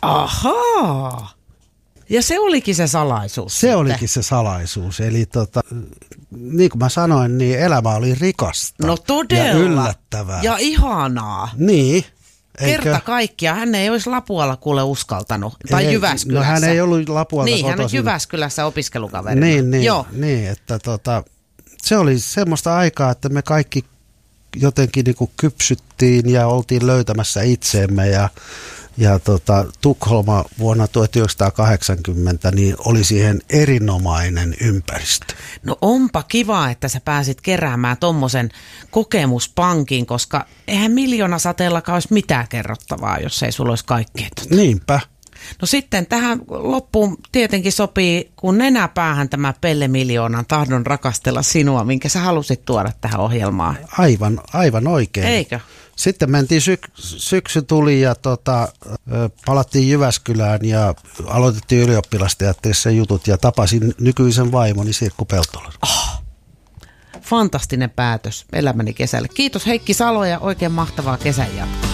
Ahaa. Ja se olikin se salaisuus. Se olikin se salaisuus. Eli niin kuin mä sanoin, niin elämä oli rikasta. No todella. Ja yllättävää. Ja ihanaa. Niin. Kerta kaikkiaan. Hän ei olisi Lapualla kuule uskaltanut. Tai Jyväskylässä. No hän ei ollut Lapualta niin, kotoisin. hän on Jyväskylässä opiskelukaverina. Niin, että se oli semmoista aikaa, että me kaikki jotenkin niin kuin kypsyttiin ja oltiin löytämässä itseemme ja Tukholma vuonna 1980 niin oli siihen erinomainen ympäristö. No onpa kiva, että sä pääsit keräämään tommosen kokemuspankin, koska eihän miljoonasateellakaan olisi mitään kerrottavaa, jos ei sulla olisi kaikkea. Niinpä. No sitten tähän loppuun tietenkin sopii, kun nenäpäähän tämä Pelle Miljoonan tahdon rakastella sinua, minkä sä halusit tuoda tähän ohjelmaan. Aivan oikein. Eikö? Sitten mentiin syksy tuli ja palattiin Jyväskylään ja aloitettiin ylioppilasteatterissa jutut ja tapasin nykyisen vaimoni Sirkku Peltolan. Fantastinen päätös elämäni kesälle. Kiitos Heikki Salo ja oikein mahtavaa kesän jatkoa.